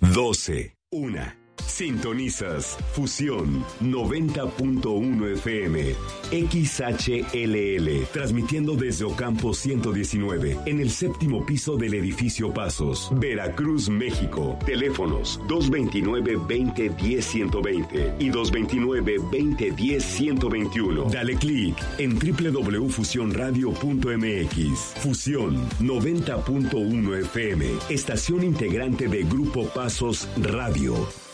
12. 1. Sintonizas Fusión 90.1 FM XHLL, transmitiendo desde Ocampo 119 en el séptimo piso del edificio Pasos, Veracruz, México. Teléfonos 229-2010-120 y 229-2010-121. Dale clic en www.fusionradio.mx. Fusión 90.1 FM, estación integrante de Grupo Pasos Radio.